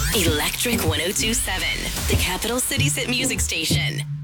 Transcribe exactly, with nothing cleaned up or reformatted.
Electric one oh two point seven, the capital city's hit music station.